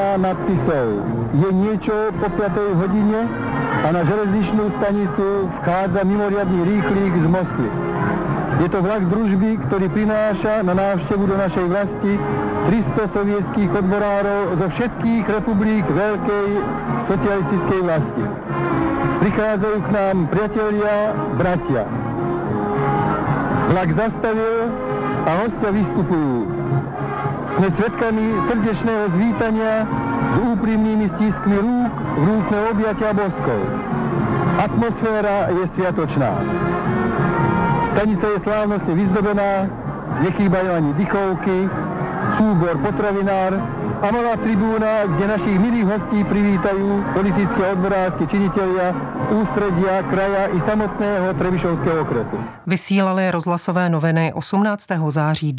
za nadpisou Je niečo po 5. hodině a na železničnou stanicu vchádza mimoriadny rýchlík z Moskvy. Je to vlak družby, ktorý prináša na návštevu do našej vlasti 300 sovietských odborárov zo všetkých republik veľkej socialistickej vlasti. Prichádzajú k nám priatelia, bratia. Vlak zastavil a hostia vystupujú. Sme svedkami srdečného zvítania s úprimnými stiskmi rúk, vrúcne objatia boskov. Atmosféra je sviatočná. Stanica je slávnostne vyzdobená, nechýbajú ani dychovky, súbor potravinár a malá tribúna, kde našich milých hostí privítajú politické a odborářské činitelia ústredia, kraja i samotného Trebišovského okresu. Vysílaly rozhlasové noviny 18. září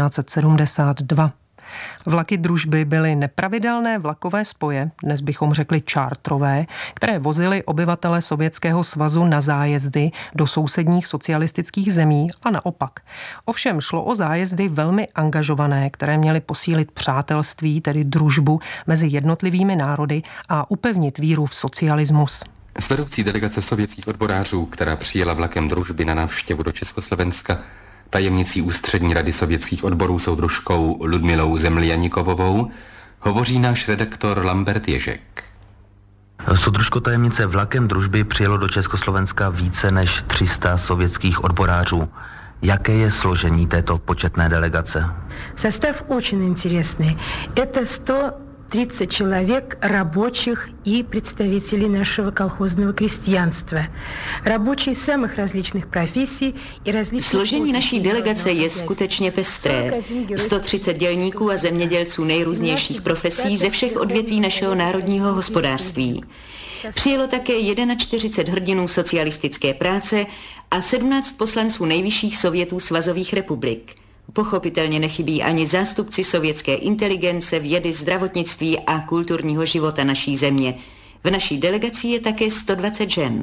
1972. Vlaky družby byly nepravidelné vlakové spoje, dnes bychom řekli čártrové, které vozily obyvatele Sovětského svazu na zájezdy do sousedních socialistických zemí a naopak. Ovšem šlo o zájezdy velmi angažované, které měly posílit přátelství, tedy družbu mezi jednotlivými národy a upevnit víru v socialismus. S vedoucí delegace sovětských odborářů, která přijela vlakem družby na návštěvu do Československa, tajemnicí ústřední rady sovětských odborů soudružkou Ludmilou Zemljaníkovovou, hovoří náš redaktor Lambert Ježek. Soudružko tajemnice, vlakem družby přijelo do Československa více než 300 sovětských odborářů. Jaké je složení této početné delegace? Состав очень интересный. Это 130 человек рабочих и представителей нашего колхозного крестьянства. Рабочие самых различных профессий и различных... Složení naší delegace je skutečně pestré. 130 dělníků a zemědělců nejrůznějších profesí ze všech odvětví našeho národního hospodářství. Přijelo také 41 hrdinů socialistické práce a 17 poslanců nejvyšších sovětů svazových republik. Pochopitelně nechybí ani zástupci sovětské inteligence, vědy, zdravotnictví a kulturního života naší země. V naší delegaci je také 120 žen.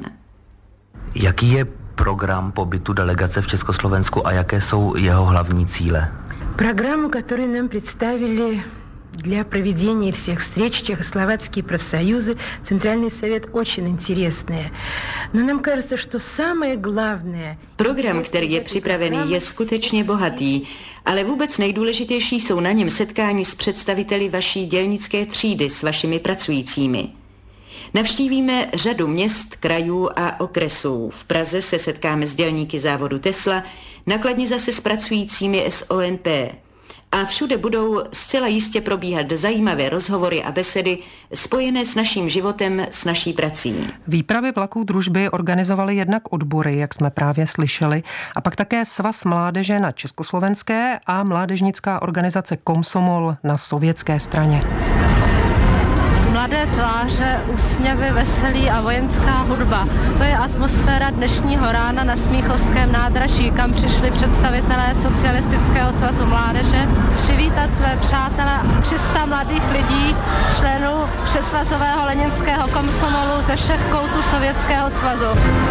Jaký je program pobytu delegace v Československu a jaké jsou jeho hlavní cíle? Программу, которую нам представили для проведения всех встреч чехословацкие профсоюзы, Центральный совет, очень интересные. Но нам кажется, что самое главное... Program, který je připravený, je skutečně bohatý, ale vůbec nejdůležitější jsou na něm setkání s představiteli vaší dělnické třídy, s vašimi pracujícími. Navštívíme řadu měst, krajů a okresů. V Praze se setkáme s dělníky závodu Tesla, na Kladně zase s pracujícími SONP. A všude budou zcela jistě probíhat zajímavé rozhovory a besedy spojené s naším životem, s naší prací. Výpravy vlaků družby organizovaly jednak odbory, jak jsme právě slyšeli, a pak také Svaz mládeže na československé a mládežnická organizace Komsomol na sovětské straně. Mladé tváře, úsměvy, veselí a vojenská hudba. To je atmosféra dnešního rána na Smíchovském nádraží, kam přišli představitelé Socialistického svazu mládeže přivítat své přátele, 300 mladých lidí, členů Všesvazového leninského komsomolu ze všech koutů Sovětského svazu.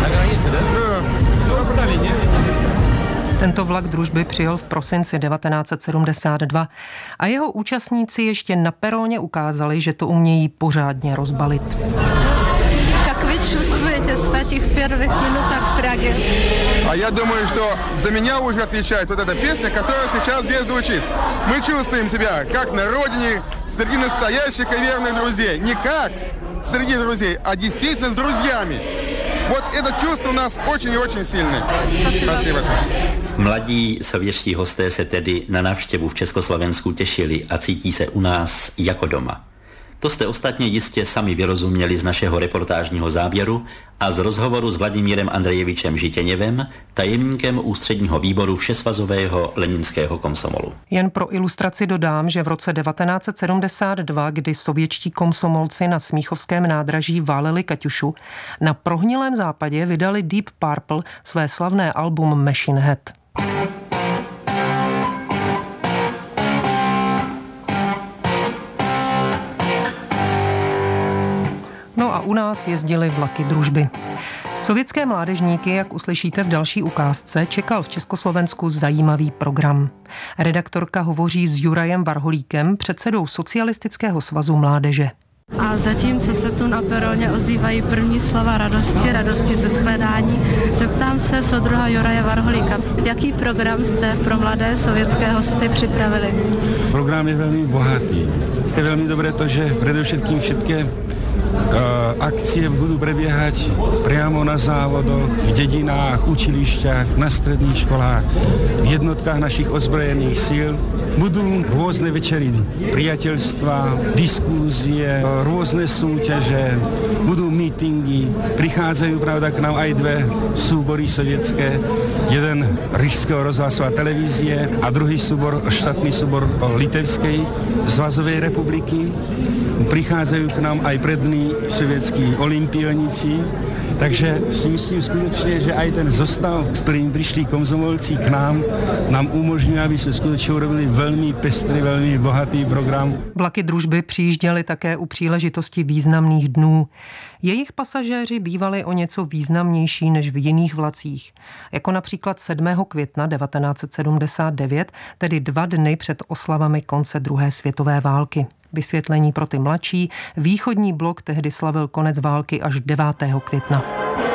Tento vlak družby přijel v prosinci 1972 a jeho účastníci ještě na peroně ukázali, že to umějí pořádně rozbalit. Jak vy čувствуете в этих первых минутах Праги? А я думаю, что за меня уже отвечает вот эта песня, которая сейчас здесь звучит. Мы чувствуем себя как на родине, среди настоящих и верных друзей. Не как среди друзей, а действительно с друзьями. Вот это чувство у нас очень и очень сильное. Спасибо. Mladí sovětští hosté se tedy na návštěvu v Československu těšili a cítí se u nás jako doma. To jste ostatně jistě sami vyrozuměli z našeho reportážního záběru a z rozhovoru s Vladimírem Andrejevičem Žiteněvem, tajemníkem ústředního výboru Všesvazového leninského komsomolu. Jen pro ilustraci dodám, že v roce 1972, kdy sovětští komsomolci na Smíchovském nádraží váleli Kaťušu, na prohnilém západě vydali Deep Purple své slavné album Machine Head. No a u nás jezdily vlaky družby. Sovětské mládežníky, jak uslyšíte v další ukázce, čekal v Československu zajímavý program. Redaktorka hovoří s Jurajem Varholíkem, předsedou Socialistického svazu mládeže. A zatímco se tu na peroně ozývají první slova radosti ze shledání, zeptám se soudruha Juraje Varholíka, jaký program jste pro mladé sovětské hosty připravili? Program je velmi bohatý. Je velmi dobré to, že predovšetkým všetké akcie budú prebiehať priamo na závodoch, v dedinách, učilišťach, na stredných školách, v jednotkách našich ozbrojených síl. Budú rôzne večery priateľstva, diskúzie, rôzne súťaže, budú mítingy, prichádzajú pravda k nám aj dve súbory sovětské, jeden Rižského rozhlasu a televízie a druhý súbor, štátny súbor Litevskej zvazovej republiky. Prichádzajú k nám aj prední sovětskí olympionici, takže si myslím skutečně, že aj ten zostav, s kterým přišli komsomolci k nám umožňuje, aby jsme skutečně urobili velmi pestrý, velmi bohatý program. Vlaky družby přijížděly také u příležitosti významných dnů. Jejich pasažéři bývali o něco významnější než v jiných vlacích. Jako například 7. května 1979, tedy 2 dny před oslavami konce druhé světové války. Vysvětlení pro ty mladší. Východní blok tehdy slavil konec války až 9. května.